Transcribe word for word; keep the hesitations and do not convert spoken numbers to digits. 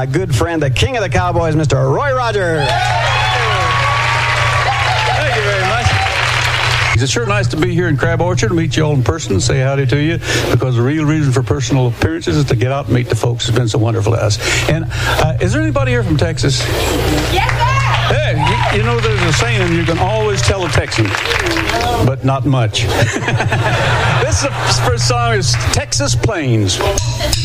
my good friend, the king of the Cowboys, Mister Roy Rogers. Thank you very much. It's sure nice to be here in Crab Orchard, meet you all in person, say howdy to you, because the real reason for personal appearances is to get out and meet the folks. It's been so wonderful to us. And uh, is there anybody here from Texas? Yes, sir. Hey, you, you know there's a saying, you can always tell a Texan, but not much. This is the first song is Texas Plains.